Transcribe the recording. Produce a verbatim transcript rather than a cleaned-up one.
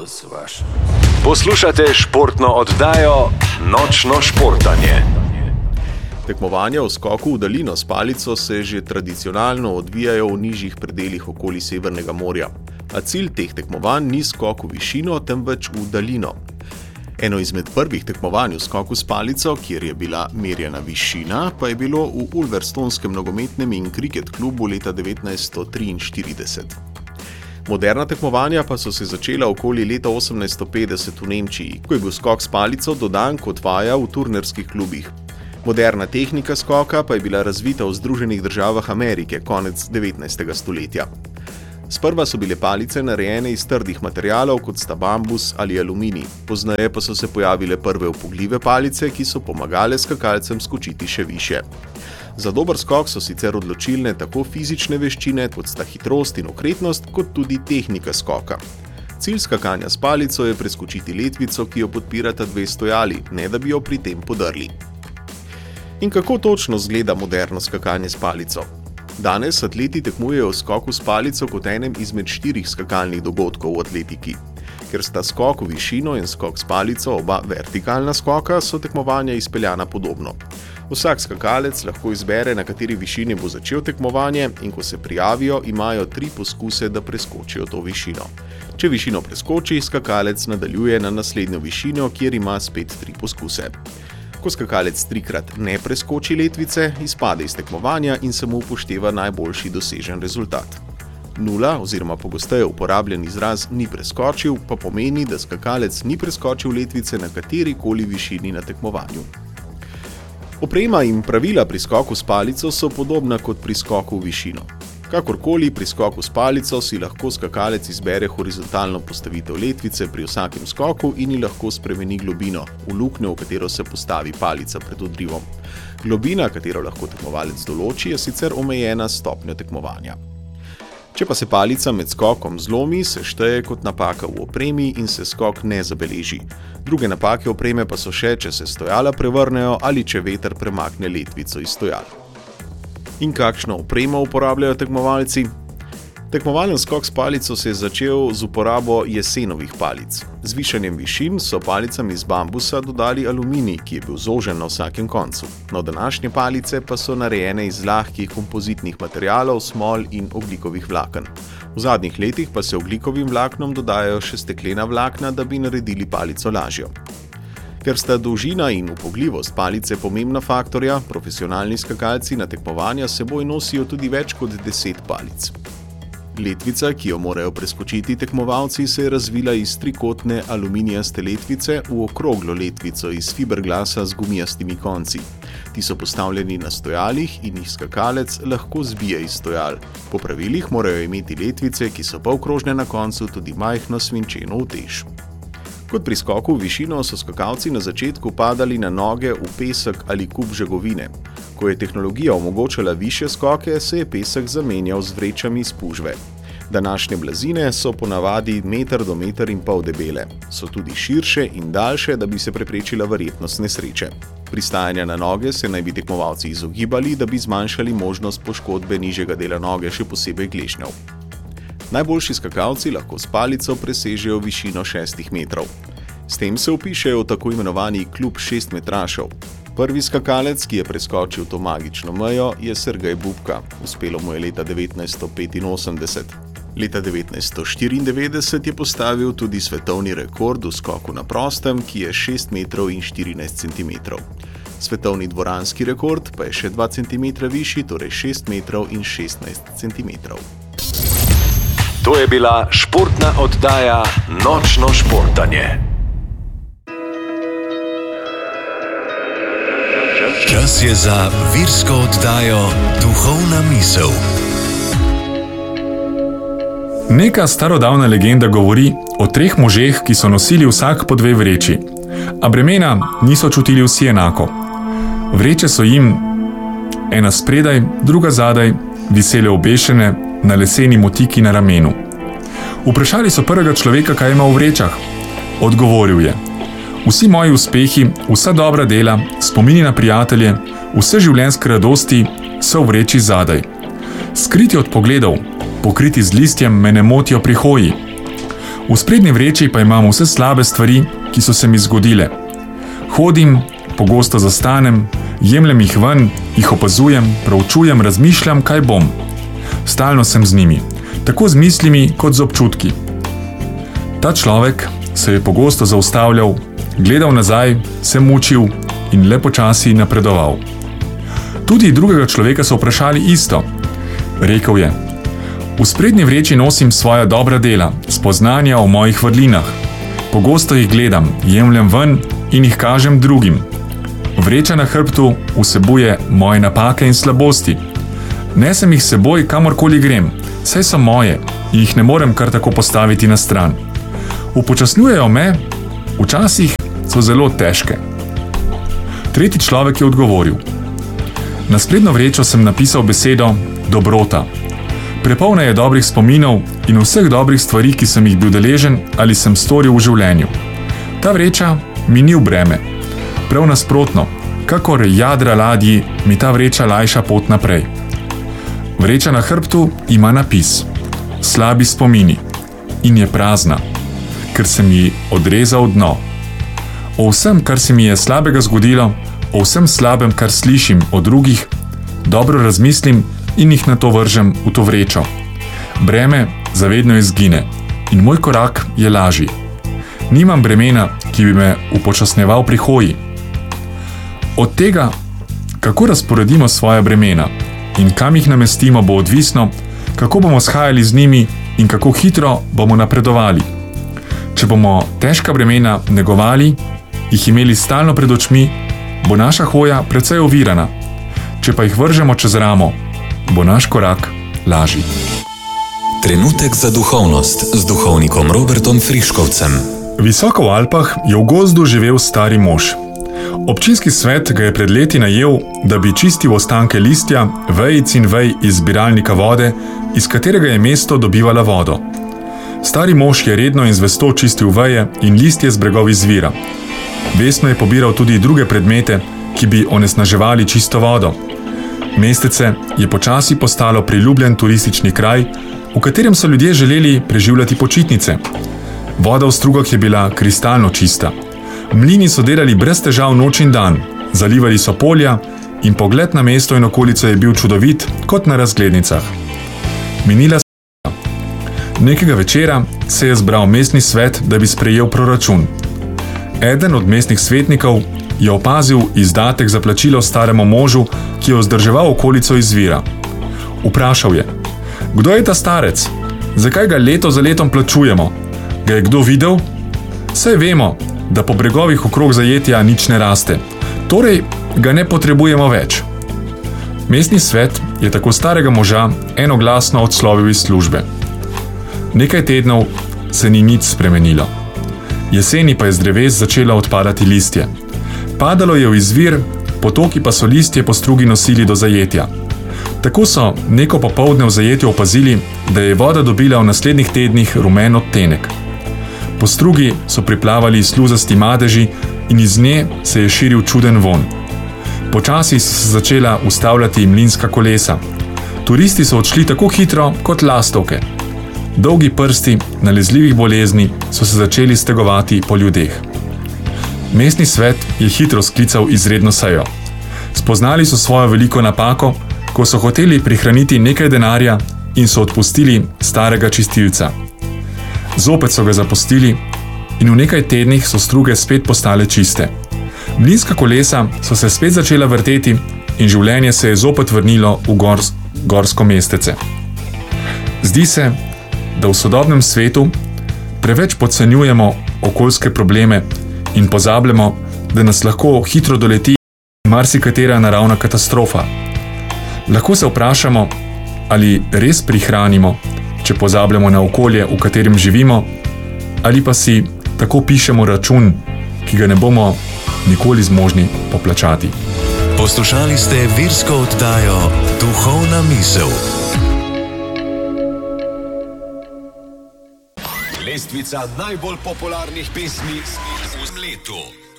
Servus, vaš. Poslušate športno oddajo Nočno športanje. Tekmovanja v skoku v daljino s palico se že tradicionalno odvijajo v nižjih predelih okoli Severnega morja. A cilj teh tekmovanj ni skok v višino, temveč v daljino. Eno izmed prvih tekmovanj v skoku s palico, kjer je bila merjena višina, pa je bilo v Ulverstonskem nogometnem in kriket klubu leta devetnajststo triinštirideset. Moderna tekmovanja pa so se začela okoli leta osemnajststo petdeset v Nemčiji, ko je bil skok s palico dodan kot vaja v turnerskih klubih. Moderna tehnika skoka pa je bila razvita v Združenih državah Amerike konec devetnajstega stoletja. Sprva so bile palice narejene iz trdih materialov, kot sta bambus ali aluminij. Pozneje pa so se pojavile prve upogljive palice, ki so pomagale skakalcem skočiti še više. Za dober skok so sicer odločilne tako fizične veščine, kot sta hitrost in okretnost, kot tudi tehnika skoka. Cilj skakanja s palico je preskočiti letvico, ki jo podpirata dve stojali, ne da bi jo pri tem podrli. In kako točno izgleda moderno skakanje s palico? Danes atleti tekmujejo v skoku s palico kot enem izmed štirih skakalnih dogodkov v atletiki. Ker sta skok v višino in skok s palico oba vertikalna skoka, so tekmovanja izpeljana podobno. Vsak skakalec lahko izbere, na kateri višini bo začel tekmovanje, in ko se prijavijo, imajo tri poskuse, da preskočijo to višino. Če višino preskoči, skakalec nadaljuje na naslednjo višino, kjer ima spet tri poskuse. Ko skakalec trikrat ne preskoči letvice, izpade iz tekmovanja in se mu upošteva najboljši dosežen rezultat. Nula, oziroma pogosteje uporabljen izraz ni preskočil, pa pomeni, da skakalec ni preskočil letvice na katerikoli višini na tekmovanju. Oprema in pravila pri skoku s palico so podobna kot pri skoku v višino. Kakorkoli, pri skoku s palico si lahko skakalec izbere horizontalno postavitev letvice pri vsakem skoku in ji lahko spremeni globino, v luknjo, v katero se postavi palica pred odrivom. Globina, katero lahko tekmovalec določi, je sicer omejena s stopnjo tekmovanja. Če pa se palica med skokom zlomi, se šteje kot napaka v opremi in se skok ne zabeleži. Druge napake opreme pa so še, če se stojala prevrnejo ali če veter premakne letvico iz stojal. In kakšno opremo uporabljajo tekmovalci? Tekmovalen skok s palico se je začel z uporabo jesenovih palic. Z višanjem višin so palicam iz bambusa dodali aluminij, ki je bil zožen na vsakem koncu. No, današnje palice pa so narejene iz lahkih kompozitnih materialov, smol in ogljikovih vlaken. V zadnjih letih pa se ogljikovim vlaknom dodajajo še steklena vlakna, da bi naredili palico lažjo. Ker sta dolžina in upogljivost palice pomembna faktorja, profesionalni skakalci na tekmovanja seboj nosijo tudi več kot deset palic. Letvica, ki jo morajo preskočiti tekmovalci, se je razvila iz trikotne aluminijaste letvice v okroglo letvico iz fiberglasa z gumijastimi konci. Ti so postavljeni na stojalih in jih skakalec lahko zbije iz stojal. Po pravilih morajo imeti letvice, ki so polkrožne na koncu, tudi majhno svinčeno utež. Kot pri skoku v višino so skakalci na začetku padali na noge v pesek ali kup žegovine. Ko je tehnologija omogočala višje skoke, se je pesek zamenjal z vrečami spužve. Današnje blazine so ponavadi meter do meter in pol debele. So tudi širše in daljše, da bi se preprečila verjetnost nesreče. Pristajanja na noge se naj bi tekmovalci izogibali, da bi zmanjšali možnost poškodbe nižjega dela noge, še posebej glešnjev. Najboljši skakalci lahko s palico presežejo višino šestih metrov. S tem se vpišejo v tako imenovani klub šestmetrašev. Prvi skakalec, ki je preskočil to magično mejo, je Sergej Bubka. Uspelo mu je leta devetnajststo petinosemdeset. Leta devetnajststo štiriindevetdeset je postavil tudi svetovni rekord v skoku na prostem, ki je šest metrov in štirinajst centimetrov. Svetovni dvoranski rekord pa je še dva centimetra višji, torej šest metrov in šestnajst centimetrov. To je bila športna oddaja Nočno športanje. Čas je za virsko oddajo Duhovna misel. Neka starodavna legenda govori o treh možeh, ki so nosili vsak po dve vreči, a bremena niso čutili vsi enako. Vreče so jim, ena spredaj, druga zadaj, visele obešene na leseni motiki na ramenu. Vprašali so prvega človeka, kaj ima v vrečah. Odgovoril je: vsi moji uspehi, vsa dobra dela, spomini na prijatelje, vse življenjske radosti so v vreči zadaj. Skriti od pogledov, pokriti z listjem, me ne motijo pri hoji. V sprednji vreči pa imam vse slabe stvari, ki so se mi zgodile. Hodim, pogosto zastanem, jemljem jih ven, jih opazujem, proučujem, razmišljam, kaj bom. Stalno sem z njimi, tako z mislimi kot z občutki. Ta človek se je pogosto zaustavljal, gledal nazaj, se mučil in le počasi napredoval. Tudi drugega človeka so vprašali isto. Rekel je: v sprednji vreči nosim svoja dobra dela, spoznanja o mojih vrlinah. Pogosto jih gledam, jemljem ven in jih kažem drugim. Vreča na hrbtu vsebuje moje napake in slabosti. Nesem jih seboj, kamorkoli grem, saj so moje in jih ne morem kar tako postaviti na stran. Upočasnjujejo me, včasih so zelo težke. Tretji človek je odgovoril: na sprednjo vrečo sem napisal besedo dobrota. Prepolna je dobrih spominov in vseh dobrih stvari, ki sem jih bil deležen ali sem storil v življenju. Ta vreča mi ni v breme. Prav nasprotno, kakor jadra ladji, mi ta vreča lajša pot naprej. Vreča na hrbtu ima napis: slabi spomini, in je prazna, ker sem ji odrezal dno. O vsem, kar se mi je slabega zgodilo, o vsem slabem, kar slišim od drugih, dobro razmislim in jih nato vržem v to vrečo. Breme zavedno izgine in moj korak je lažji. Nimam bremena, ki bi me upočasneval pri hoji. Od tega, kako razporedimo svoja bremena in kam jih namestimo, bo odvisno, kako bomo shajali z njimi in kako hitro bomo napredovali. Če bomo težka bremena negovali, jih imeli stalno pred očmi, bo naša hoja precej ovirana. Če pa jih vržemo čez ramo, bo naš korak lažji. Trenutek za duhovnost z duhovnikom Robertom Friškovcem. Visoko v Alpah je v gozdu živel stari mož. Občinski svet ga je pred leti najel, da bi čistil ostanke listja, vejic in vej iz zbiralnika vode, iz katerega je mesto dobivala vodo. Stari mož je redno in zvesto čistil veje in listje z bregovi zvira. Vestno je pobiral tudi druge predmete, ki bi onesnaževali čisto vodo. Mestece je počasi postalo priljubljen turistični kraj, v katerem so ljudje želeli preživljati počitnice. Voda v strugah je bila kristalno čista. Mlini so delali brez težav noč in dan, zalivali so polja in pogled na mesto in okolico je bil čudovit kot na razglednicah. Minila se. Nekega večera se je zbral mestni svet, da bi sprejel proračun. Eden od mestnih svetnikov je opazil izdatek za plačilo staremu možu, ki je vzdrževal okolico izvira. Vprašal je: kdo je ta starec? Zakaj ga leto za letom plačujemo? Ga je kdo videl? Saj vemo, da po bregovih okrog zajetja nič ne raste, torej ga ne potrebujemo več. Mestni svet je tako starega moža enoglasno odslovil iz službe. Nekaj tednov se ni nič spremenilo. Jeseni pa je z dreves začela odpadati listje. Padalo je v izvir, potoki pa so listje po strugi nosili do zajetja. Tako so neko popoldne v zajetju opazili, da je voda dobila v naslednjih tednih rumen odtenek. Po strugi so priplavali sluzasti madeži in iz nje se je širil čuden vonj. Počasi so se začela ustavljati mlinska kolesa. Turisti so odšli tako hitro kot lastovke. Dolgi prsti nalezljivih bolezni so se začeli stegovati po ljudeh. Mestni svet je hitro sklical izredno sejo. Spoznali so svojo veliko napako, ko so hoteli prihraniti nekaj denarja in so odpustili starega čistilca. Zopet so ga zapustili in v nekaj tednih so struge spet postale čiste. Mlinska kolesa so se spet začela vrteti in življenje se je zopet vrnilo v gors, gorsko mestece. Zdi se, da v sodobnem svetu preveč podcenjujemo okoljske probleme in pozabljamo, da nas lahko hitro doleti marsikatera naravna katastrofa. Lahko se vprašamo, ali res prihranimo, če pozabljamo na okolje, v katerem živimo, ali pa si tako pišemo račun, ki ga ne bomo nikoli zmožni poplačati. Poslušali ste virsko oddajo Duhovna misel. Lestvica najbolj popularnih pesmi v letu.